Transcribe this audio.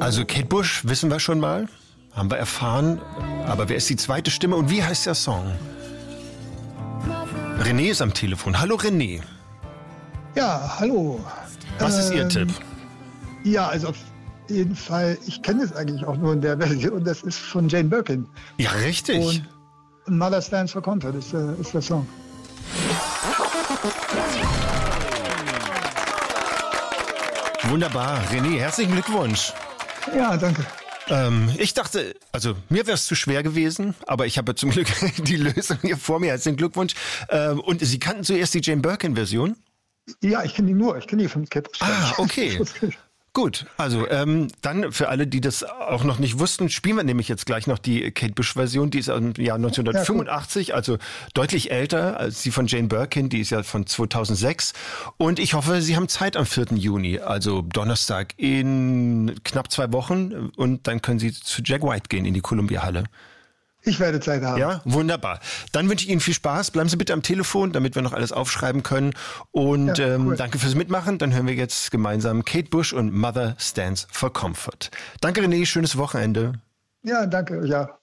Also Kate Bush wissen wir schon mal, haben wir erfahren. Aber wer ist die zweite Stimme und wie heißt der Song? René ist am Telefon. Hallo René. Ja, hallo. Was ist Ihr Tipp? Ja, also auf jeden Fall, ich kenne es eigentlich auch nur in der Version, das ist von Jane Birkin. Ja, richtig. Und Mother Stands for Comfort ist der Song. Wunderbar. René, herzlichen Glückwunsch. Ja, danke. Ich dachte, also mir wäre es zu schwer gewesen, aber ich habe zum Glück die Lösung hier vor mir. Herzlichen Glückwunsch. Und Sie kannten zuerst die Jane Birkin-Version? Ja, ich kenne die nur. Ich kenne die von Kate Bush. Ah, okay. Gut, also dann für alle, die das auch noch nicht wussten, spielen wir nämlich jetzt gleich noch die Kate Bush-Version. Die ist im Jahr 1985, ja, also deutlich älter als die von Jane Birkin. Die ist ja von 2006. Und ich hoffe, Sie haben Zeit am 4. Juni, also Donnerstag in knapp 2 Wochen. Und dann können Sie zu Jack White gehen in die Columbia-Halle. Ich werde Zeit haben. Ja, wunderbar. Dann wünsche ich Ihnen viel Spaß. Bleiben Sie bitte am Telefon, damit wir noch alles aufschreiben können. Und ja, cool. Danke fürs Mitmachen. Dann hören wir jetzt gemeinsam Kate Bush und Mother Stands for Comfort. Danke René, schönes Wochenende. Ja, danke. Ja.